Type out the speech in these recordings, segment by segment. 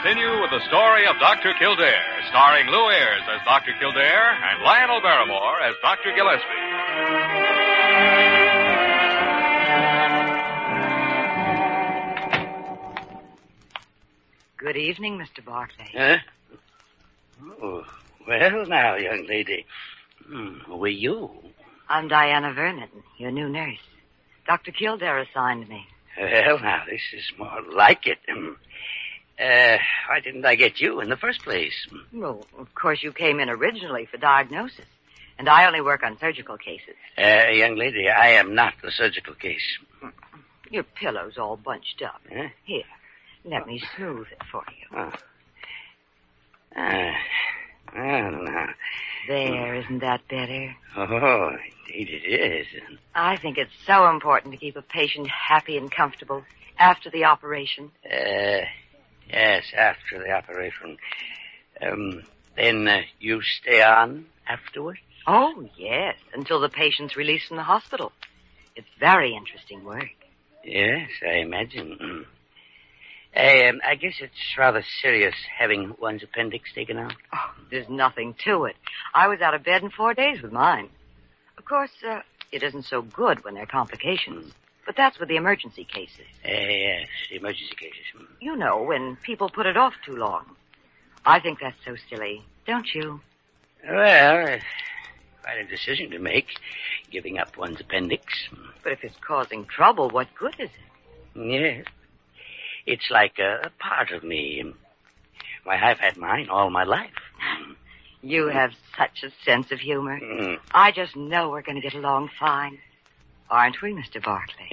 continue with the story of Dr. Kildare, starring Lou Ayres as Dr. Kildare and Lionel Barrymore as Dr. Gillespie. Good evening, Mr. Barclay. Huh? Oh, well now, young lady. Who are you? I'm Diana Vernon, your new nurse. Dr. Kildare assigned me. Well, now, this is more like it. Why didn't I get you in the first place? Well, of course, you came in originally for diagnosis, and I only work on surgical cases. Young lady, I am not the surgical case. Your pillow's all bunched up. Huh? Here, let me smooth it for you. Oh. I don't know. There, isn't that better? Oh, indeed it is. I think it's so important to keep a patient happy and comfortable after the operation. Yes, after the operation. Then you stay on afterwards? Oh, yes, until the patient's released from the hospital. It's very interesting work. Yes, I imagine. I guess it's rather serious having one's appendix taken out. Oh, there's nothing to it. I was out of bed in 4 days with mine. Of course, it isn't so good when there are complications. But that's with the emergency cases. Yes, the emergency cases. You know, when people put it off too long. I think that's so silly, don't you? Well, quite a decision to make, giving up one's appendix. But if it's causing trouble, what good is it? Yes. It's like a part of me. Why, I've had mine all my life. You have such a sense of humor. I just know we're going to get along fine. Aren't we, Mr. Barclay?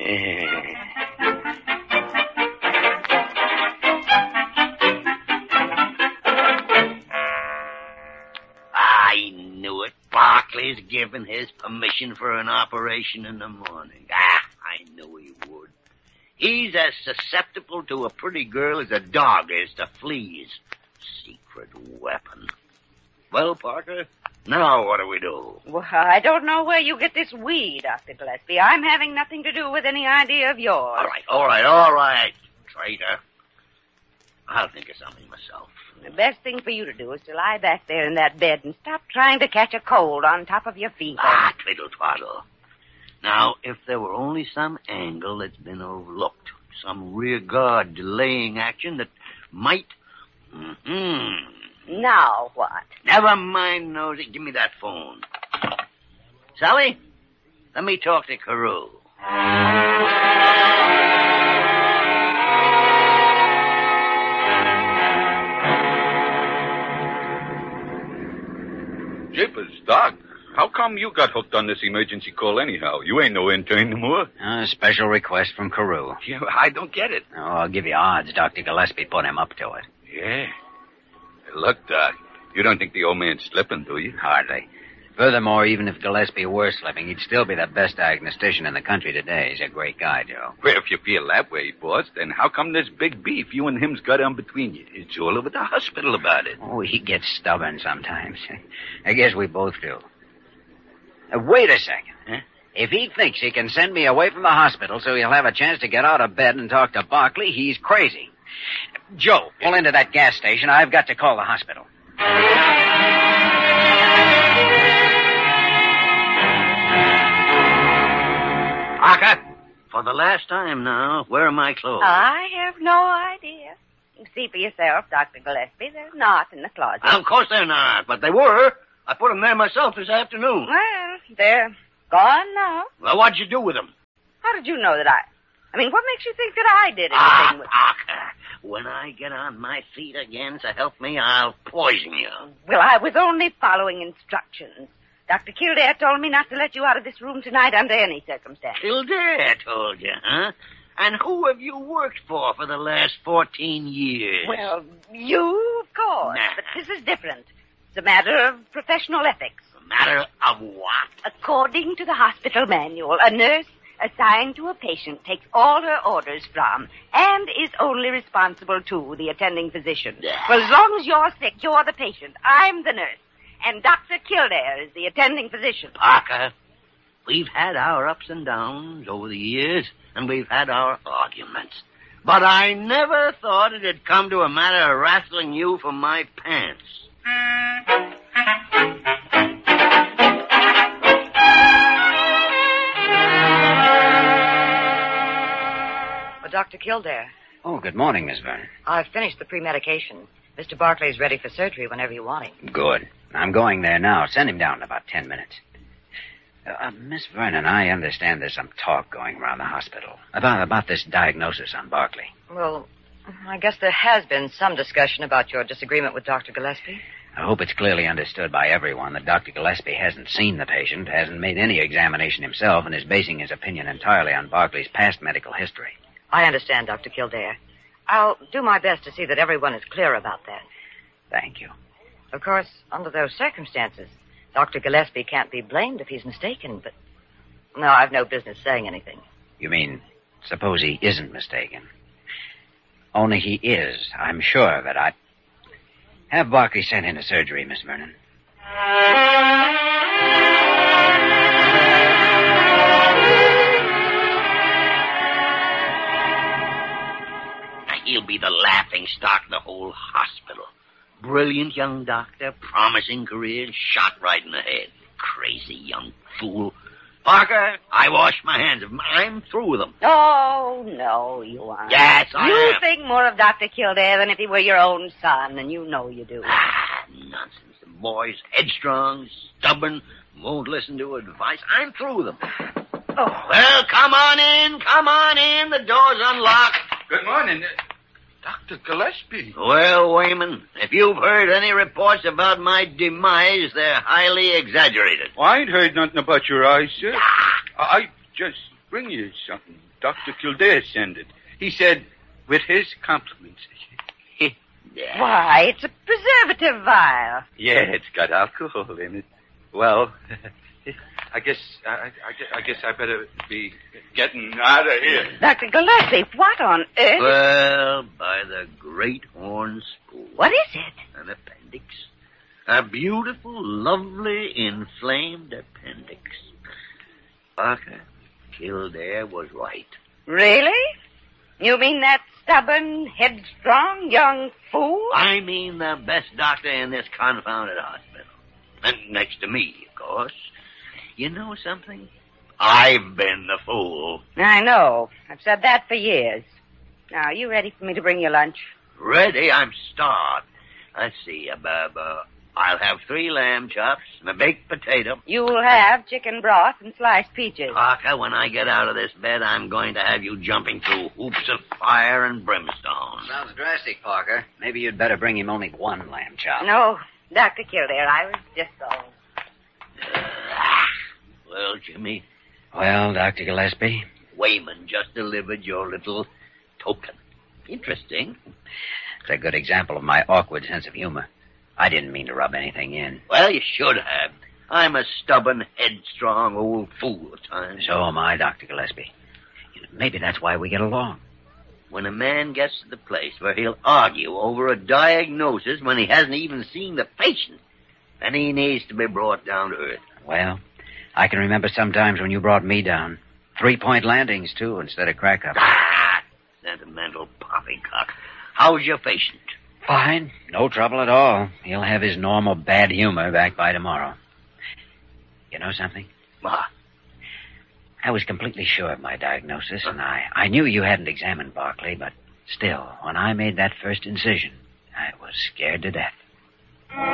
I knew it. Barclay's given his permission for an operation in the morning. I knew he would. He's as susceptible to a pretty girl as a dog is to fleas. Secret weapon. Well, Parker, now what do we do? Well, I don't know where you get this we, Dr. Gillespie. I'm having nothing to do with any idea of yours. All right, traitor. I'll think of something myself. The best thing for you to do is to lie back there in that bed and stop trying to catch a cold on top of your fever. Twiddle-twaddle. Now, if there were only some angle that's been overlooked, some rear guard delaying action that might... Now what? Never mind, Nosy. Give me that phone. Sally, let me talk to Carew. Jeepers, Doc. How come you got hooked on this emergency call anyhow? You ain't no intern no more. Special request from Carew. Yeah, I don't get it. Oh, I'll give you odds. Dr. Gillespie put him up to it. Yeah. Look, Doc, you don't think the old man's slipping, do you? Hardly. Furthermore, even if Gillespie were slipping, he'd still be the best diagnostician in the country today. He's a great guy, Joe. Well, if you feel that way, boss, then how come this big beef you and him's got on between you? It's all over the hospital about it. Oh, he gets stubborn sometimes. I guess we both do. Wait a second. Huh? If he thinks he can send me away from the hospital so he'll have a chance to get out of bed and talk to Barclay, he's crazy. Joe, pull into that gas station. I've got to call the hospital. Parker, for the last time now, where are my clothes? I have no idea. You see for yourself, Dr. Gillespie. They're not in the closet. Of course they're not, but they were. I put them there myself this afternoon. Well, they're gone now. Well, what'd you do with them? How did you know that what makes you think that I did anything with them? Parker, when I get on my feet again, so help me, I'll poison you. Well, I was only following instructions. Dr. Kildare told me not to let you out of this room tonight under any circumstances. Kildare told you, huh? And who have you worked for the last 14 years? Well, you, of course. Nah. But this is different. It's a matter of professional ethics. A matter of what? According to the hospital manual, a nurse assigned to a patient takes all her orders from and is only responsible to the attending physician. For as long as you're sick, you're the patient. I'm the nurse. And Dr. Kildare is the attending physician. Parker, we've had our ups and downs over the years, and we've had our arguments. But I never thought it'd come to a matter of wrestling you from my pants. Well, Dr. Kildare, Oh, good morning, Miss Vernon. I've finished the pre-medication. Mr. Barclay's ready for surgery whenever you want him. Good. I'm going there now. Send him down in about 10 minutes. Miss Vernon, I understand there's some talk going around the hospital about this diagnosis on Barclay. Well, I guess there has been some discussion about your disagreement with Dr. Gillespie. I hope it's clearly understood by everyone that Dr. Gillespie hasn't seen the patient, hasn't made any examination himself, and is basing his opinion entirely on Barclay's past medical history. I understand, Dr. Kildare. I'll do my best to see that everyone is clear about that. Thank you. Of course, under those circumstances, Dr. Gillespie can't be blamed if he's mistaken, but... No, I've no business saying anything. You mean, suppose he isn't mistaken? Only he is. I'm sure of it. Have Barclay sent into surgery, Miss Vernon. He'll be the laughing stock of the whole hospital. Brilliant young doctor, promising career, shot right in the head. Crazy young fool. Parker, I wash my hands of him. I'm through with him. Oh, no, you aren't. Yes, I You am. think more of Dr. Kildare than if he were your own son, and you know you do. Nonsense. The boy's headstrong, stubborn, won't listen to advice. I'm through with him. Oh. Well, come on in. Come on in. The door's unlocked. Good morning. Dr. Gillespie. Well, Wayman, if you've heard any reports about my demise, they're highly exaggerated. Well, I ain't heard nothing about your eyes, sir. I just bring you something. Dr. Kildare sent it. He said, with his compliments. Why, it's a preservative vial. Yeah, it's got alcohol in it. Well, I guess I better be getting out of here. Dr. Gillespie, what on earth? Well, by the great horn spool. What is it? An appendix. A beautiful, lovely, inflamed appendix. Parker, Kildare was right. Really? You mean that stubborn, headstrong young fool? I mean the best doctor in this confounded hospital. And next to me, of course. You know something? I've been the fool. I know. I've said that for years. Now, are you ready for me to bring you lunch? Ready? I'm starved. Let's see. I'll have 3 lamb chops and a baked potato. You'll have chicken broth and sliced peaches. Parker, when I get out of this bed, I'm going to have you jumping through hoops of fire and brimstone. Sounds drastic, Parker. Maybe you'd better bring him only 1 lamb chop. No, Dr. Kildare, I was just going. Well, Jimmy, Well, Dr. Gillespie? Wayman just delivered your little token. Interesting. It's a good example of my awkward sense of humor. I didn't mean to rub anything in. Well, you should have. I'm a stubborn, headstrong old fool at times. So am I, Dr. Gillespie. Maybe that's why we get along. When a man gets to the place where he'll argue over a diagnosis when he hasn't even seen the patient, then he needs to be brought down to earth. Well, I can remember sometimes when you brought me down. 3-point landings, too, instead of crack-ups. Ah, sentimental poppycock. How's your patient? Fine. No trouble at all. He'll have his normal bad humor back by tomorrow. You know something? What? I was completely sure of my diagnosis, and I knew you hadn't examined Barclay, but still, when I made that first incision, I was scared to death.